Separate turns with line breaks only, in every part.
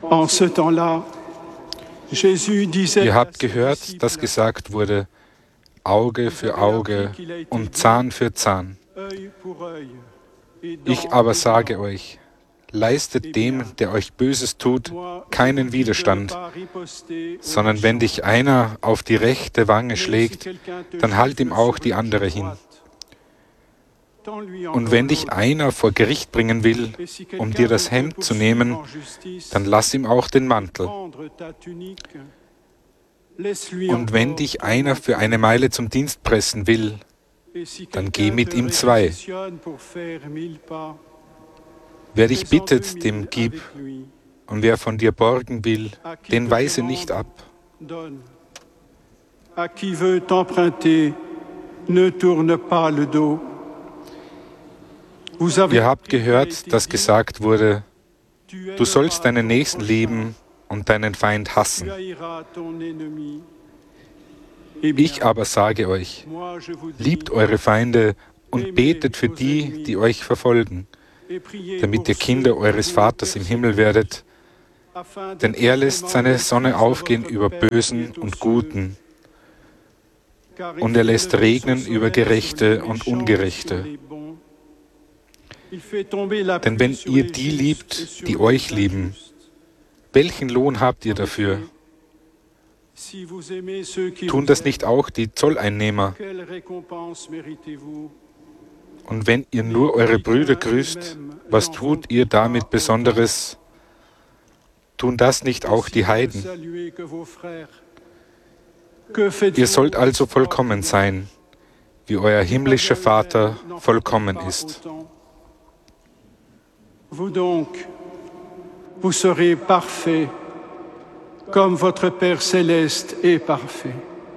En ce temps-là, Jésus disait
Ihr habt gehört, dass gesagt wurde, Auge für Auge und Zahn für Zahn.
œil pour œil. Et
Ich
dent
aber
pour
sage
dent.
euch, leistet dem, der euch Böses tut, keinen Widerstand, sondern wenn dich einer auf die rechte Wange schlägt, dann halt ihm auch die andere hin. Und wenn dich einer vor Gericht bringen will, um dir das Hemd zu nehmen, dann lass ihm auch den Mantel. Und wenn dich einer für eine Meile zum Dienst pressen will, dann geh mit ihm 2. Wer dich bittet, dem gib, und wer von dir borgen will, den weise nicht ab.
À qui veut t'emprunter, ne tourne pas le dos.
Ihr habt gehört, dass gesagt wurde, du sollst deinen Nächsten lieben und deinen Feind hassen. Ich aber sage euch, liebt eure Feinde und betet für die, die euch verfolgen, damit ihr Kinder eures Vaters im Himmel werdet, denn er lässt seine Sonne aufgehen über Bösen und Guten, und er lässt regnen über Gerechte und Ungerechte. Denn wenn ihr die liebt, die euch lieben, welchen Lohn habt ihr dafür? Tun das nicht auch die Zolleinnehmer? Und wenn ihr nur eure Brüder grüßt, was tut ihr damit Besonderes? Tun das nicht auch die Heiden? Ihr sollt also vollkommen sein, wie euer himmlischer Vater vollkommen ist.
Vous donc, vous serez parfaits, comme votre Père céleste est parfait.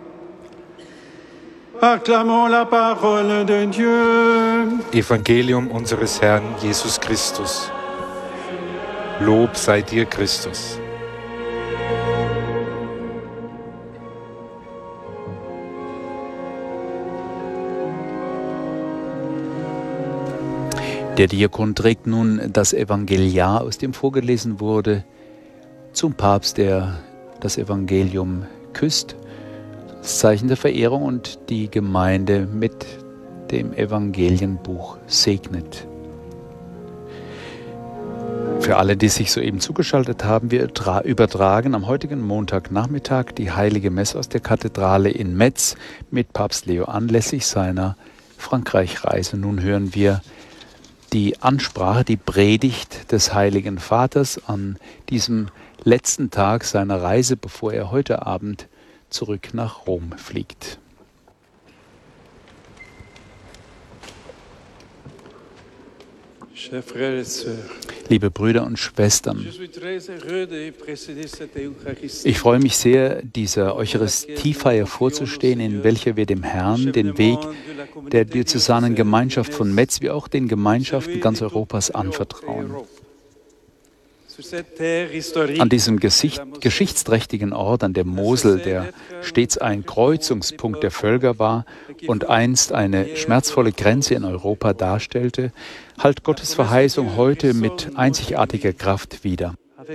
Acclamons la parole de Dieu.
Evangelium unseres Herrn Jesus Christus. Lob sei dir, Christus.
Der Diakon trägt nun das Evangeliar, aus dem vorgelesen wurde, zum Papst, der das Evangelium küsst, das Zeichen der Verehrung, und die Gemeinde mit dem Evangelienbuch segnet. Für alle, die sich soeben zugeschaltet haben, wir übertragen am heutigen Montagnachmittag die Heilige Messe aus der Kathedrale in Metz mit Papst Leo anlässlich seiner Frankreich-Reise. Nun hören wir die Ansprache, die Predigt des Heiligen Vaters an diesem letzten Tag seiner Reise, bevor er heute Abend zurück nach Rom fliegt. Liebe Brüder und Schwestern, ich freue mich sehr, dieser Eucharistiefeier vorzustehen, in welcher wir dem Herrn den Weg der diözesanen Gemeinschaft von Metz wie auch den Gemeinschaften ganz Europas anvertrauen. An diesem geschichtsträchtigen Ort an der Mosel, der stets ein Kreuzungspunkt der Völker war und einst eine schmerzvolle Grenze in Europa darstellte, hallt Gottes Verheißung heute mit einzigartiger Kraft wider.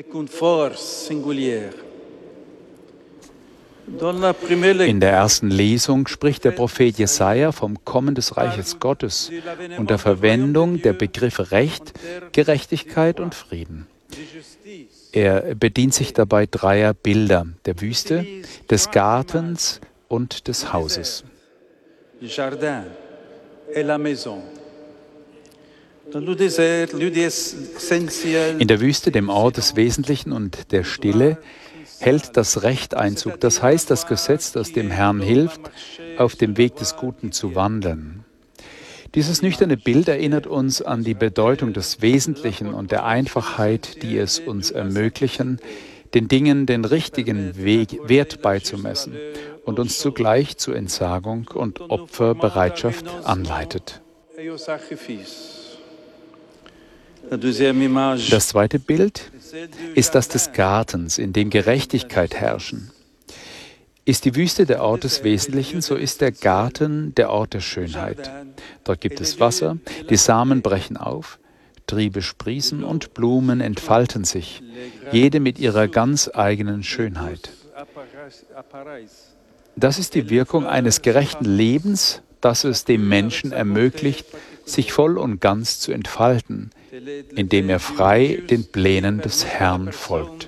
In der ersten Lesung spricht der Prophet Jesaja vom Kommen des Reiches Gottes und der Verwendung der Begriffe Recht, Gerechtigkeit und Frieden. Er bedient sich dabei dreier Bilder: der Wüste, des Gartens und des Hauses. In der Wüste, dem Ort des Wesentlichen und der Stille, hält das Recht Einzug, das heißt das Gesetz, das dem Herrn hilft, auf dem Weg des Guten zu wandeln. Dieses nüchterne Bild erinnert uns an die Bedeutung des Wesentlichen und der Einfachheit, die es uns ermöglichen, den Dingen den richtigen Wert beizumessen und uns zugleich zur Entsagung und Opferbereitschaft anleitet. Das zweite Bild ist das des Gartens, in dem Gerechtigkeit herrschen. Ist die Wüste der Ort des Wesentlichen, so ist der Garten der Ort der Schönheit. Dort gibt es Wasser, die Samen brechen auf, Triebe sprießen und Blumen entfalten sich, jede mit ihrer ganz eigenen Schönheit. Das ist die Wirkung eines gerechten Lebens, das es dem Menschen ermöglicht, sich voll und ganz zu entfalten, indem er frei den Plänen des Herrn folgt.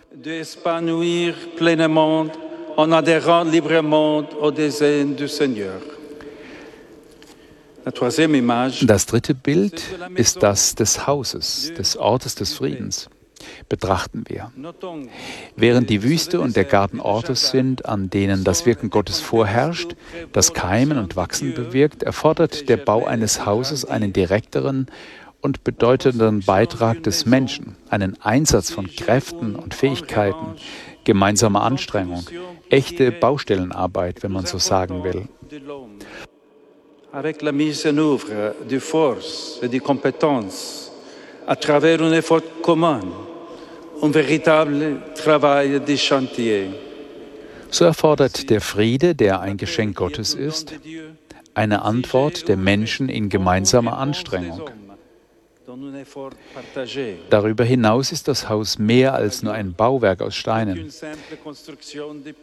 Das dritte Bild ist das des Hauses, des Ortes des Friedens. Betrachten wir. Während die Wüste und der Garten Orte sind, an denen das Wirken Gottes vorherrscht, das Keimen und Wachsen bewirkt, erfordert der Bau eines Hauses einen direkteren und bedeutenden Beitrag des Menschen, einen Einsatz von Kräften und Fähigkeiten, gemeinsame Anstrengung, echte Baustellenarbeit, wenn man so sagen will.
Avec la mise en œuvre de force et de compétences, à travers un effort commun, un véritable travail de chantier.
So erfordert der Friede, der ein Geschenk Gottes ist, eine Antwort der Menschen in gemeinsamer Anstrengung. Darüber hinaus ist das Haus mehr als nur ein Bauwerk aus Steinen.